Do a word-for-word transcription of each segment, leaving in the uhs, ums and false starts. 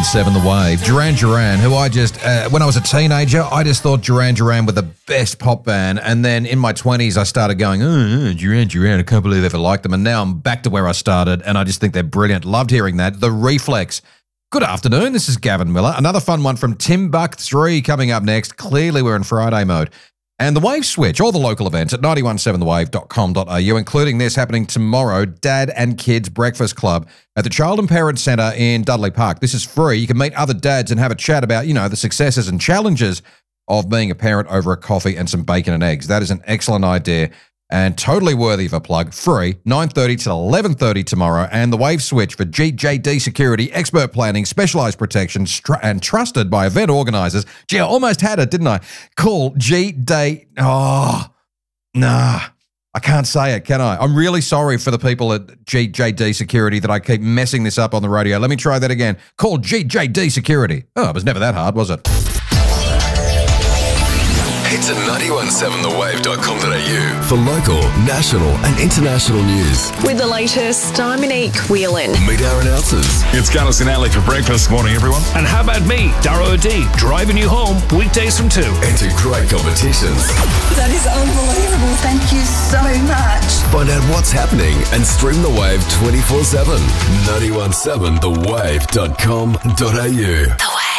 ninety-one seven The Wave. Duran Duran, who I just, uh, when I was a teenager, I just thought Duran Duran were the best pop band. And then in my twenties, I started going, oh, Duran Duran, I can't believe I ever liked them. And now I'm back to where I started, and I just think they're brilliant. Loved hearing that. The Reflex. Good afternoon. This is Gavin Miller. Another fun one from Timbuk three coming up next. Clearly, we're in Friday mode. And the Wave Switch, all the local events at nine one seven the wave dot com dot a u, including this happening tomorrow, Dad and Kids Breakfast Club at the Child and Parent Centre in Dudley Park. This is free. You can meet other dads and have a chat about, you know, the successes and challenges of being a parent over a coffee and some bacon and eggs. That is an excellent idea and totally worthy of a plug. Free, nine thirty to eleven thirty tomorrow. And the Wave Switch for G J D Security, expert planning, specialised protection, str- and trusted by event organisers. Gee, I almost had it, didn't I? Call G D. Oh, nah. I can't say it, can I? I'm really sorry for the people at G J D Security that I keep messing this up on the radio. Let me try that again. Call G J D Security. Oh, it was never that hard, was it? Head to nine one seven the wave dot com dot a u for local, national and international news. With the latest, I'm Monique Whelan. Meet our announcers. It's Carlos and Ali for breakfast. Morning, everyone. And how about me, Dara O'D, driving you home weekdays from two. Enter great competitions. That is unbelievable. Thank you so much. Find out what's happening and stream The Wave twenty-four seven. nine one seven the wave dot com dot a u. The Wave.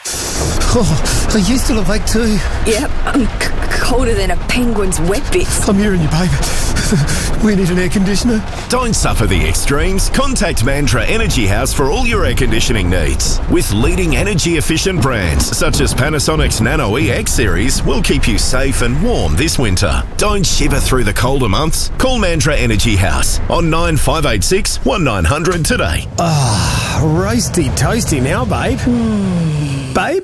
Oh, are you still awake too? Yep, I'm c- colder than a penguin's wet bits. I'm hearing you, babe. We need an air conditioner. Don't suffer the extremes. Contact Mantra Energy House for all your air conditioning needs. With leading energy-efficient brands such as Panasonic's Nano E X series will keep you safe and warm this winter. Don't shiver through the colder months. Call Mantra Energy House on nine five eight six one nine hundred today. Ah, roasty toasty now, babe. Mm. Babe?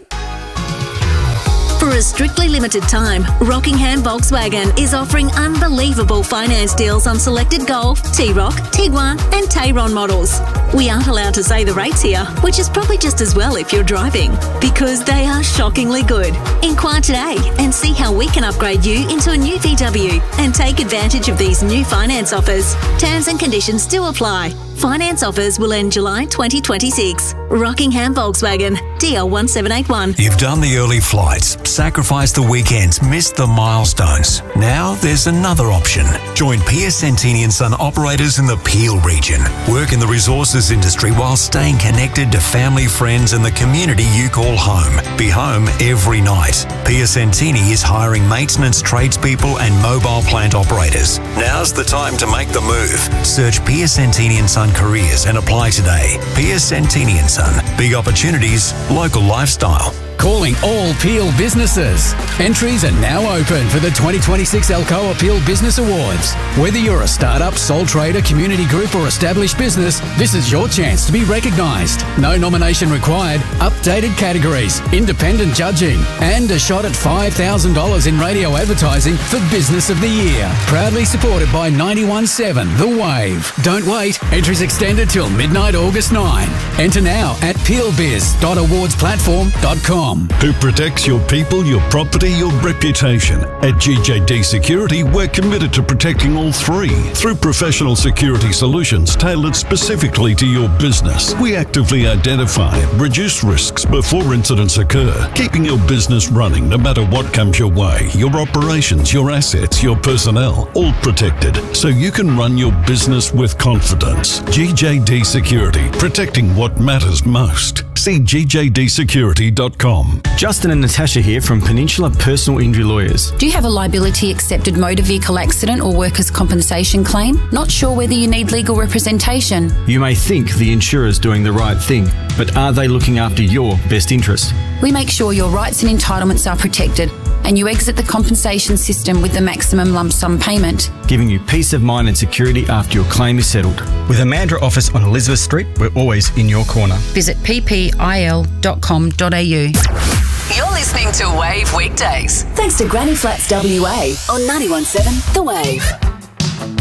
For a strictly limited time, Rockingham Volkswagen is offering unbelievable finance deals on selected Golf, T-Roc, Tiguan and Tayron models. We aren't allowed to say the rates here, which is probably just as well if you're driving, because they are shockingly good. Inquire today and see how we can upgrade you into a new V W and take advantage of these new finance offers. Terms and conditions still apply. Finance offers will end July twenty twenty-six. Rockingham Volkswagen, D L one seven eight one. You've done the early flights, sacrificed the weekends, missed the milestones. Now there's another option. Join Pierce Santini and Son operators in the Peel region. Work in the resources industry while staying connected to family, friends and the community you call home. Be home every night. Pierce Santini is hiring maintenance tradespeople and mobile plant operators. Now's the time to make the move. Search Pierce Santini and Son Careers and apply today. Pierce Santini and Son. Big opportunities, local lifestyle. Calling all Peel businesses. Entries are now open for the twenty twenty-six Alcoa Peel Business Awards. Whether you're a startup, sole trader, community group or established business, this is your chance to be recognised. No nomination required, updated categories, independent judging and a shot at five thousand dollars in radio advertising for Business of the Year. Proudly supported by nine one seven The Wave. Don't wait, entries extended till midnight August ninth. Enter now at peel biz dot awards platform dot com. Who protects your people, your property, your reputation? At G J D Security, we're committed to protecting all three through professional security solutions tailored specifically to your business. We actively identify and reduce risks before incidents occur, keeping your business running no matter what comes your way. Your operations, your assets, your personnel, all protected so you can run your business with confidence. G J D Security, protecting what matters most. See G J D security dot com. Justin and Natasha here from Peninsula Personal Injury Lawyers. Do you have a liability accepted motor vehicle accident or workers' compensation claim? Not sure whether you need legal representation? You may think the insurer's doing the right thing, but are they looking after your best interest? We make sure your rights and entitlements are protected and you exit the compensation system with the maximum lump sum payment, giving you peace of mind and security after your claim is settled. With a Mandurah office on Elizabeth Street, we're always in your corner. Visit p p i l dot com dot a u. You're listening to Wave Weekdays. Thanks to Granny Flats W A on ninety-one seven The Wave.